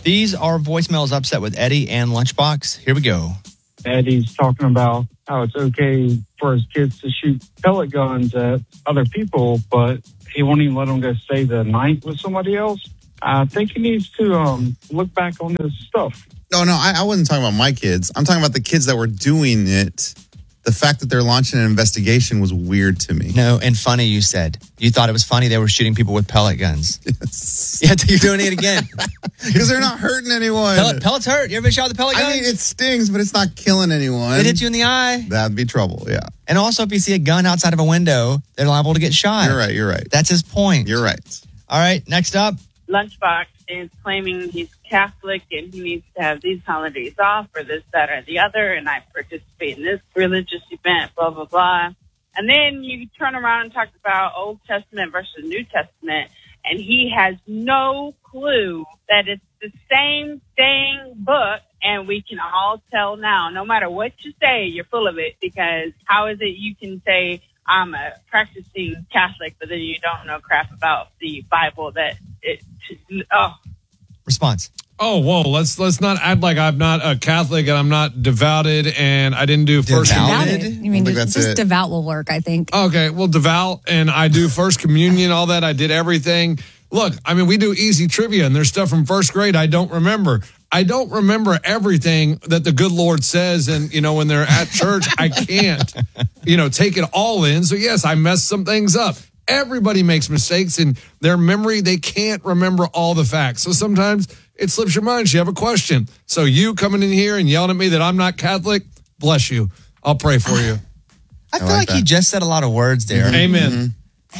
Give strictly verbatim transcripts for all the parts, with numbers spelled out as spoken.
These are voicemails upset with Eddie and Lunchbox. Here we go. Eddie's talking about how it's okay for his kids to shoot pellet guns at other people, but he won't even let them go stay the night with somebody else. I think he needs to um, look back on this stuff. No, no, I, I wasn't talking about my kids. I'm talking about the kids that were doing it. The fact that they're launching an investigation was weird to me. No, and funny, you said. You thought it was funny they were shooting people with pellet guns. Yes. Yeah, you're doing it again. Because they're not hurting anyone. Pellet, pellets hurt. You ever been shot with a pellet gun? I mean, it stings, but it's not killing anyone. It hits you in the eye. That'd be trouble, yeah. And also, if you see a gun outside of a window, they're liable to get shot. You're right, you're right. That's his point. You're right. All right, next up. Lunchbox is claiming he's Catholic and he needs to have these holidays off or this, that, or the other, and I participate in this religious event, blah, blah, blah. And then you turn around and talk about Old Testament versus New Testament, and he has no clue that it's the same dang book, and we can all tell now, no matter what you say, you're full of it, because how is it you can say, I'm a practicing Catholic, but then you don't know crap about the Bible that it, oh. Response. Oh, whoa, let's let's not act like I'm not a Catholic and I'm not devoted and I didn't do first Devoted? communion. You mean I think just, that's just it. devout will work, I think. Okay, well, devout and I do first communion, all that. I did everything. Look, I mean, we do easy trivia and there's stuff from first grade I don't remember. I don't remember everything that the good Lord says. And, you know, when they're at church, I can't, you know, take it all in. So, yes, I messed some things up. Everybody makes mistakes in their memory. They can't remember all the facts. So sometimes it slips your mind. You have a question. So you coming in here and yelling at me that I'm not Catholic, bless you. I'll pray for you. I feel like like, that. he just said a lot of words there. Amen.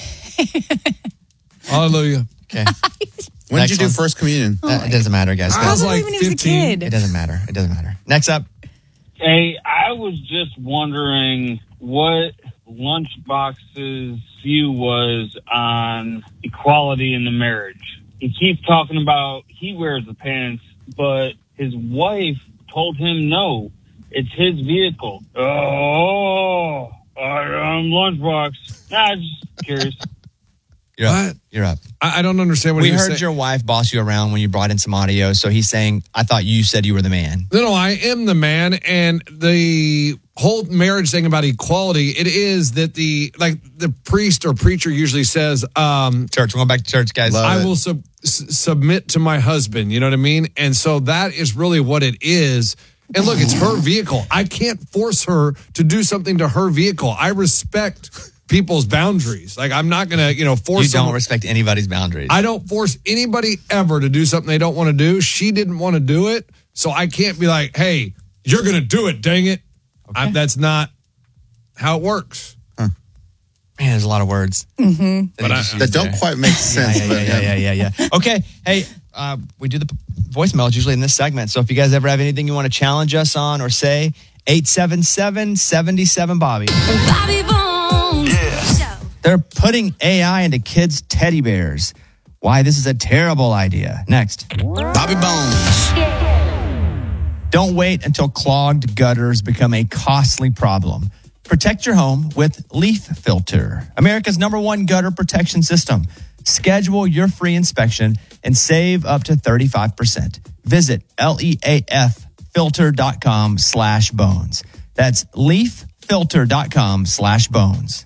Hallelujah. Okay. When Next did you do one. first communion? Uh, it doesn't matter, guys. I I was was like even he was a fifteen. kid. It doesn't matter. It doesn't matter. Next up. Hey, I was just wondering what Lunchbox's view was on equality in the marriage. He keeps talking about he wears the pants, but his wife told him no. It's his vehicle. Oh, I'm Lunchbox. Nah, just curious. You're up. What? You're up. I, I don't understand what We he was heard saying. your wife boss you around when you brought in some audio. So he's saying, I thought you said you were the man. No, no, I am the man. And the whole marriage thing about equality, it is that the, like the priest or preacher usually says, um, Church. We're going back to church, guys. Love I it. will sub- s- submit to my husband. You know what I mean? And so that is really what it is. And look, it's her vehicle. I can't force her to do something to her vehicle. I respect people's boundaries. Like, I'm not going to, you know, force You don't someone- respect anybody's boundaries. I don't force anybody ever to do something they don't want to do. She didn't want to do it. So I can't be like, hey, you're going to do it, dang it. I, that's not how it works. Man, there's a lot of words. Mm-hmm. But I- That don't quite make sense. Yeah, but yeah, yeah, yeah, yeah, yeah. Okay. Hey, uh, we do the p- voicemails usually in this segment. So if you guys ever have anything you want to challenge us on or say, eight seven seven, seven seven, Bobby. Bobby Bones. Yeah. They're putting A I into kids' teddy bears. Why this is a terrible idea. Next. Bobby Bones. Don't wait until clogged gutters become a costly problem. Protect your home with Leaf Filter, America's number one gutter protection system. Schedule your free inspection and save up to thirty-five percent. Visit leaffilter.com slash bones. That's leaffilter.com slash bones.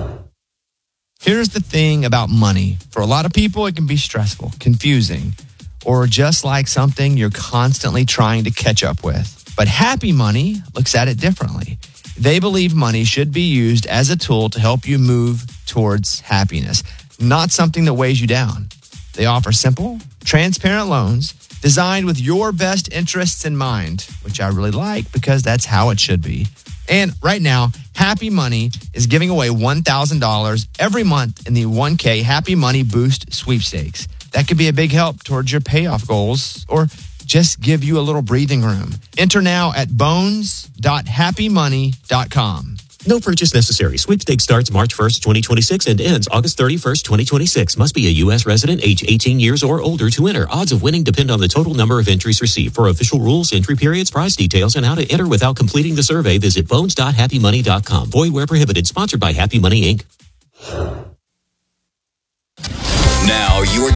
Here's the thing about money. For a lot of people, it can be stressful, confusing, or just like something you're constantly trying to catch up with. But Happy Money looks at it differently. They believe money should be used as a tool to help you move towards happiness, not something that weighs you down. They offer simple, transparent loans designed with your best interests in mind, which I really like because that's how it should be. And right now, Happy Money is giving away one thousand dollars every month in the one K Happy Money Boost sweepstakes. That could be a big help towards your payoff goals or just give you a little breathing room. Enter now at bones dot happy money dot com. No purchase necessary. Sweepstakes starts March first, twenty twenty-six and ends August thirty-first, twenty twenty-six. Must be a U S resident, age eighteen years or older to enter. Odds of winning depend on the total number of entries received. For official rules, entry periods, prize details, and how to enter without completing the survey, visit bones dot happy money dot com. Void where prohibited. Sponsored by Happy Money, Incorporated. Now you're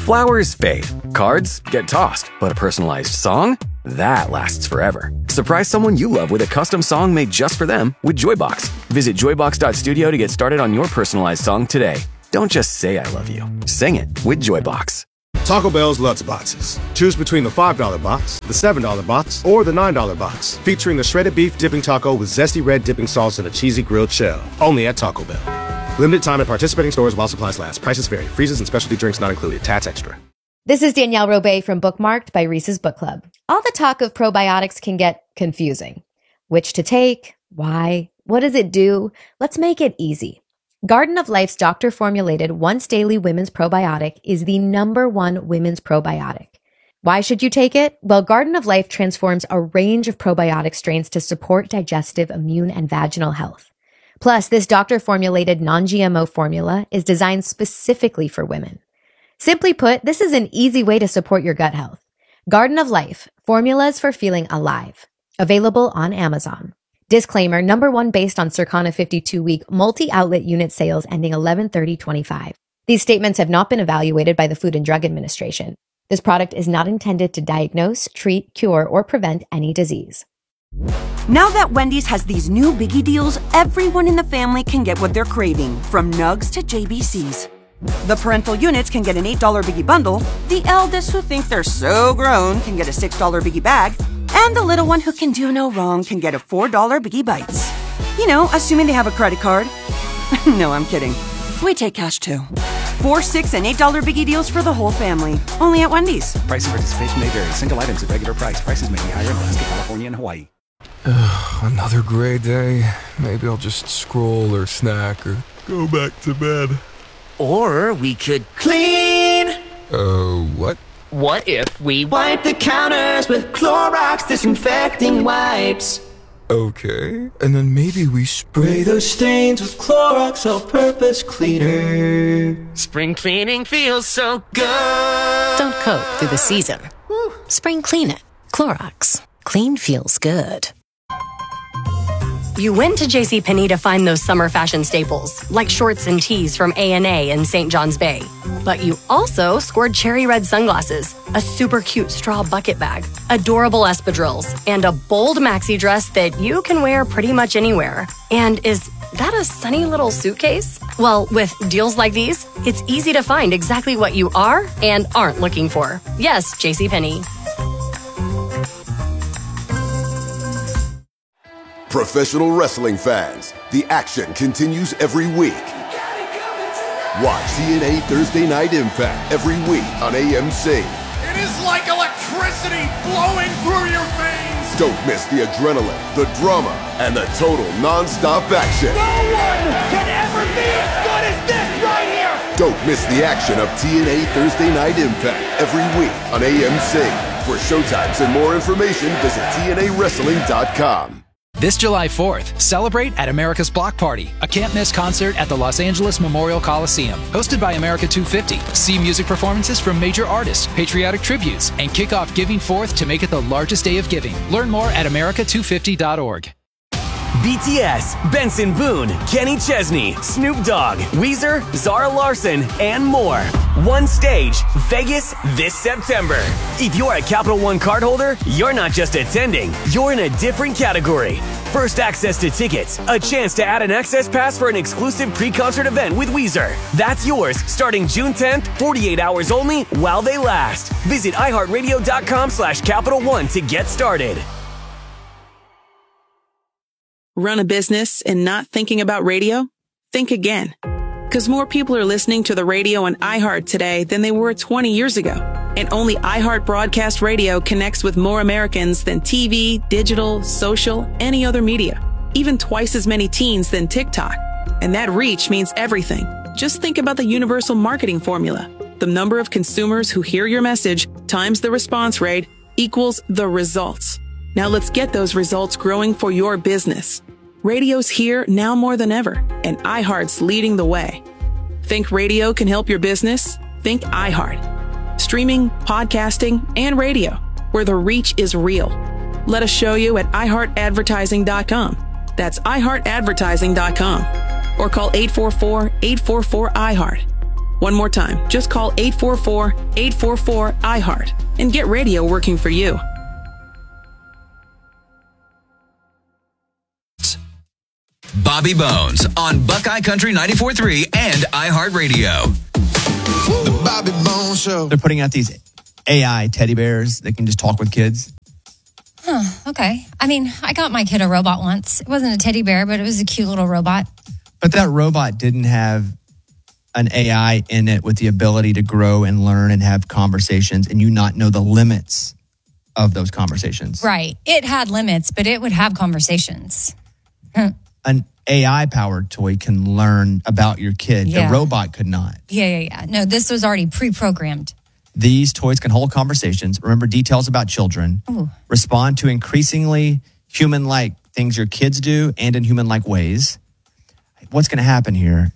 Flowers fade. Cards get tossed. But a personalized song? That lasts forever. Surprise someone you love with a custom song made just for them with Joybox. Visit joybox dot studio to get started on your personalized song today. Don't just say I love you. Sing it with Joybox. Taco Bell's Lutz Boxes. Choose between the five dollar box, the seven dollar box, or the nine dollar box. Featuring the shredded beef dipping taco with zesty red dipping sauce and a cheesy grilled shell. Only at Taco Bell. Limited time at participating stores while supplies last. Prices vary. Freezes and specialty drinks not included. Tats extra. This is Danielle Robay from Bookmarked by Reese's Book Club. All the talk of probiotics can get confusing. Which to take? Why? What does it do? Let's make it easy. Garden of Life's doctor-formulated once daily women's probiotic is the number one women's probiotic. Why should you take it? Well, Garden of Life transforms a range of probiotic strains to support digestive, immune, and vaginal health. Plus, this doctor-formulated non-G M O formula is designed specifically for women. Simply put, this is an easy way to support your gut health. Garden of Life, formulas for feeling alive. Available on Amazon. Disclaimer, number one based on Circana fifty-two week multi-outlet unit sales ending eleven thirty twenty-five. These statements have not been evaluated by the Food and Drug Administration. This product is not intended to diagnose, treat, cure, or prevent any disease. Now that Wendy's has these new biggie deals, everyone in the family can get what they're craving, from nugs to J B Cs. The parental units can get an eight dollar biggie bundle, the eldest who think they're so grown can get a six dollar biggie bag, and the little one who can do no wrong can get a four dollar Biggie Bites. You know, assuming they have a credit card. No, I'm kidding. We take cash too. Four, six, and eight dollar Biggie deals for the whole family. Only at Wendy's. Price and participation may vary. Single items at regular price. Prices may be higher in Alaska, California, and Hawaii. Another gray day. Maybe I'll just scroll or snack or go back to bed. Or we could clean. Uh, what? What if we wipe the counters with Clorox disinfecting wipes? Okay, and then maybe we spray those stains with Clorox all-purpose cleaner. Spring cleaning feels so good. Don't coat through the season. Woo. Spring clean it. Clorox. Clean feels good. You went to JCPenney to find those summer fashion staples, like shorts and tees from A and A in Saint John's Bay. But you also scored cherry red sunglasses, a super cute straw bucket bag, adorable espadrilles, and a bold maxi dress that you can wear pretty much anywhere. And is that a sunny little suitcase? Well, with deals like these, it's easy to find exactly what you are and aren't looking for. Yes, JCPenney. Professional wrestling fans, the action continues every week. Watch T N A Thursday Night Impact every week on A M C. It is like electricity flowing through your veins. Don't miss the adrenaline, the drama, and the total non-stop action. No one can ever be as good as this right here. Don't miss the action of T N A Thursday Night Impact every week on A M C. For showtimes and more information, visit T N A wrestling dot com. This July fourth, celebrate at America's Block Party, a can't-miss concert at the Los Angeles Memorial Coliseum. Hosted by America two fifty. See music performances from major artists, patriotic tributes, and kick off Giving Fourth to make it the largest day of giving. Learn more at America two fifty dot org. B T S, Benson Boone, Kenny Chesney, Snoop Dogg, Weezer, Zara Larson, and more. One stage, Vegas, this September. If you're a Capital One cardholder, you're not just attending, you're in a different category. First access to tickets, a chance to add an access pass for an exclusive pre-concert event with Weezer. That's yours, starting June tenth, forty-eight hours only, while they last. Visit iHeartRadio.com slash Capital One to get started. Run a business and not thinking about radio? Think again. Because more people are listening to the radio on iHeart today than they were twenty years ago. And only iHeart Broadcast Radio connects with more Americans than T V, digital, social, any other media. Even twice as many teens than TikTok. And that reach means everything. Just think about the universal marketing formula. The number of consumers who hear your message times the response rate equals the results. Now let's get those results growing for your business. Radio's here now more than ever, and iHeart's leading the way. Think radio can help your business? Think iHeart. Streaming, podcasting, and radio, where the reach is real. Let us show you at i heart advertising dot com. That's i heart advertising dot com. Or call eight four four, eight four four, I heart. One more time, just call eight four four, eight four four, I heart and get radio working for you. Bobby Bones on Buckeye Country ninety-four point three and iHeartRadio. The Bobby Bones Show. They're putting out these A I teddy bears that can just talk with kids. Huh, okay. I mean, I got my kid a robot once. It wasn't a teddy bear, but it was a cute little robot. But that robot didn't have an A I in it with the ability to grow and learn and have conversations, and you not know the limits of those conversations. Right. It had limits, but it would have conversations. Huh. An A I-powered toy can learn about your kid. Yeah. The robot could not. Yeah, yeah, yeah. No, this was already pre-programmed. These toys can hold conversations, remember details about children, Ooh. respond to increasingly human-like things your kids do and in human-like ways. What's going to happen here?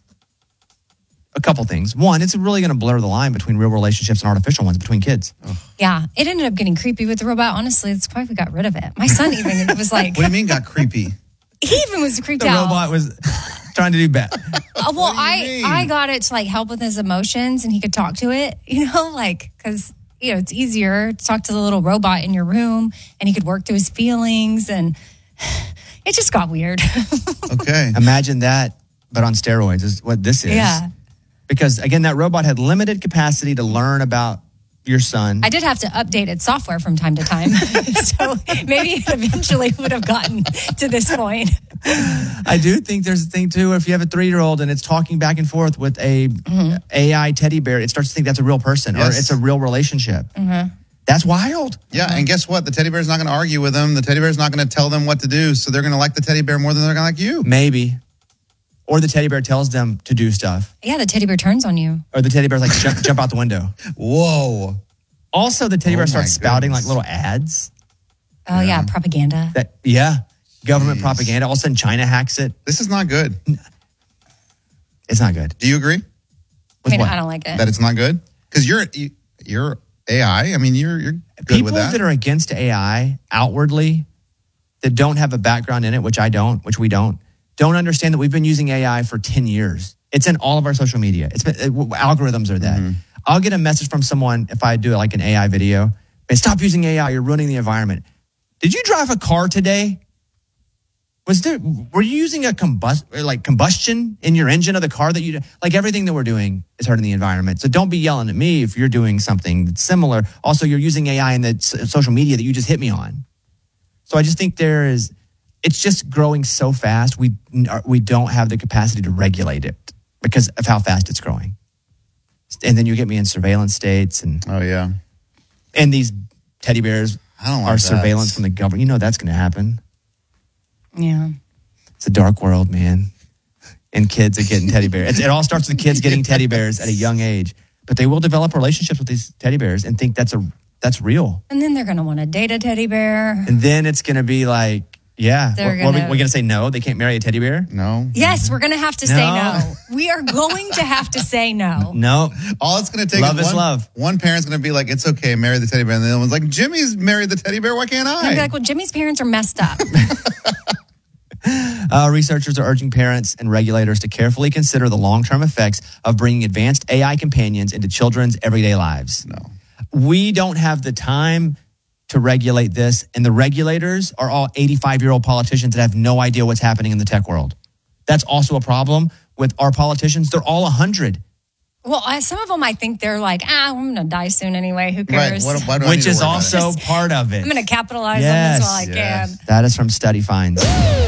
A couple things. One, it's really going to blur the line between real relationships and artificial ones between kids. Ugh. Yeah, it ended up getting creepy with the robot. Honestly, that's why we got rid of it. My son even was like... What do you mean got creepy? He even was creeped the out. The robot was trying to do bad. Uh, well, I, I got it to like help with his emotions and he could talk to it, you know, like, because, you know, it's easier to talk to the little robot in your room and he could work through his feelings and it just got weird. Okay. Imagine that, but on steroids is what this is. Yeah. Because, again, that robot had limited capacity to learn about your son. I did have to update its software from time to time. So maybe it eventually would have gotten to this point. I do think there's a thing, too, if you have a three-year-old and it's talking back and forth with a mm-hmm. A I teddy bear, it starts to think that's a real person yes. or it's a real relationship. Mm-hmm. That's wild. Yeah, mm-hmm. and guess what? The teddy bear's not going to argue with them. The teddy bear's not going to tell them what to do, so they're going to like the teddy bear more than they're going to like you. Maybe. Or the teddy bear tells them to do stuff. Yeah, the teddy bear turns on you. Or the teddy bear's like, jump, jump out the window. Whoa. Also, the teddy oh bear starts spouting goodness. like little ads. Oh, yeah, yeah propaganda. That Yeah, government Jeez. propaganda. All of a sudden, China hacks it. This is not good. It's not good. Do you agree? With I mean, what? I don't like it. That it's not good? Because you're, you're A I. I mean, you're, you're good People with that. that are against A I outwardly, that don't have a background in it, which I don't, which we don't, don't understand that we've been using A I for ten years. It's in all of our social media. It's been, it, algorithms are that. Mm-hmm. I'll get a message from someone if I do like an A I video. Hey, stop using A I. You're ruining the environment. Did you drive a car today? Was there? Were you using a combust like combustion in your engine of the car that you like? Everything that we're doing is hurting the environment. So don't be yelling at me if you're doing something that's similar. Also, you're using A I in the social media that you just hit me on. So I just think there is. It's just growing so fast. We we don't have the capacity to regulate it because of how fast it's growing. And then you get me in surveillance states and oh yeah, and these teddy bears I don't like are that. surveillance from the government. You know that's going to happen. Yeah, it's a dark world, man. And kids are getting teddy bears. It all starts with kids getting teddy bears at a young age, but they will develop relationships with these teddy bears and think that's a that's real. And then they're going to want to date a teddy bear. And then it's going to be like. Yeah. They're what, gonna, what, are we going to say no? They can't marry a teddy bear? No. Yes, we're going to have to no. say no. We are going to have to say no. No. All it's going to take love is is one, love. One parent's going to be like, it's okay, marry the teddy bear. And the other one's like, Jimmy's married the teddy bear. Why can't I? I'd be like, well, Jimmy's parents are messed up. uh, researchers are urging parents and regulators to carefully consider the long-term effects of bringing advanced A I companions into children's everyday lives. No. We don't have the time to regulate this, and the regulators are all eighty-five-year-old politicians that have no idea what's happening in the tech world. That's also a problem with our politicians. They're all one hundred. Well, I, some of them, I think they're like, ah, I'm going to die soon anyway. Who cares? Right. What, why do I Which need to is worry about also it? part of it. I'm going to capitalize yes. on this while I yes. can. That is from Study Finds.